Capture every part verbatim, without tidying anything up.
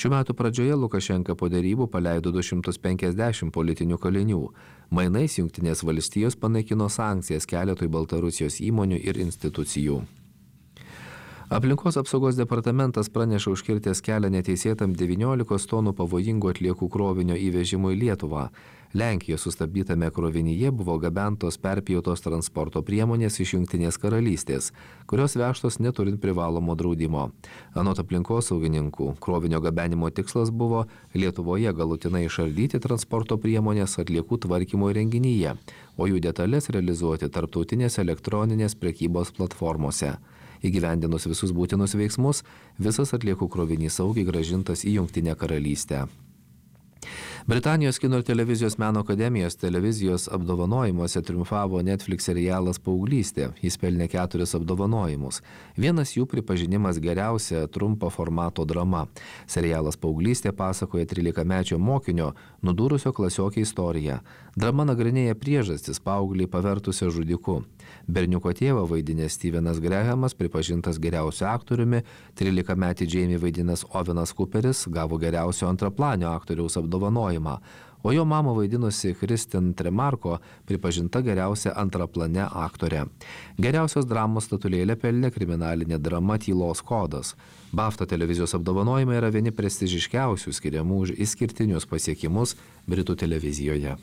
Šių metų pradžioje Lukašenka po derybų paleido du šimtus penkiasdešimt politinių kalinių. Mainais Jungtinės valstijos panaikino sankcijas keletui Baltarusijos įmonių ir institucijų. Aplinkos apsaugos departamentas praneša užkirtęs kelią neteisėtam devyniolikos tonų pavojingų atliekų krovinio įvežimui į Lietuvą. Lenkijoje sustabdytame krovinyje buvo gabentos perpjautos transporto priemonės iš Jungtinės karalystės, kurios vežtos neturint privalomo draudimo. Anot aplinkosaugininkų, krovinio gabenimo tikslas buvo Lietuvoje galutinai išardyti transporto priemonės atliekų tvarkymo įrenginyje, o jų detalės realizuoti tarptautinės elektroninės prekybos platformose. Įgyvendinus visus būtinus veiksmus, visas atliekų krovinys saugiai grąžintas į Jungtinę karalystę. Britanijos kino ir televizijos meno akademijos televizijos apdovanojimuose triumfavo Netflix serialas Paauglystė. Jis pelnė keturis apdovanojimus. Vienas jų pripažinimas geriausia trumpo formato drama. Serialas Paauglystė pasakoja trylikametio mokinio, nudūrusio klasiokį istoriją. Drama nagrinėja priežastis paauglį pavertusio žudiku. Berniuko tėvą vaidinęs Stevenas Grahamas pripažintas geriausiu aktoriumi, trylikametį Jamie vaidinęs Ovenas Cooperis gavo geriausio antraplanio aktoriaus apdovanojimą, o jo mamą vaidinusi Kristin Tremarko pripažinta geriausia antraplane aktorė. Geriausios dramos statulėlę pelnė kriminalinė drama Tylos kodas. BAFTA televizijos apdovanojimai yra vieni prestižiškiausių skiriamų už išskirtinius pasiekimus Britų televizijoje.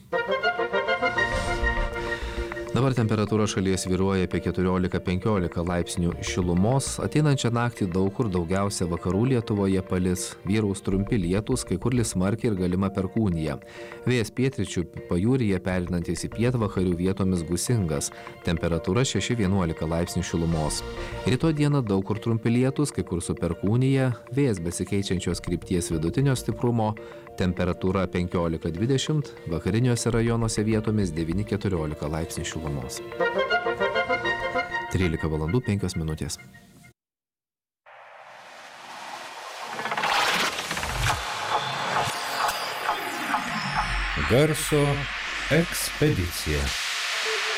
Dabar temperatūra šalyje svyruoja apie keturiolika penkiolika laipsnių šilumos. Ateinančią naktį daug kur daugiausia vakarų Lietuvoje palis. Vyraus trumpi lietūs, kai kur lis smarkiai ir galima perkūnija. Vėjas pietryčių pajūryje pereinantis į pietvakarių vietomis gūsingas. Temperatūra šeši vienuolika laipsnių šilumos. Rytoj dieną daug kur trumpi lietūs, kai kur su perkūnija. Vėjas besikeičiančios krypties vidutinio stiprumo. Temperatūra penkiolika dvidešimt, vakariniuose rajonuose vietomis devyni keturiolika laipsnių šilumos. trylika valandų penkios minutės. Garso ekspedicija.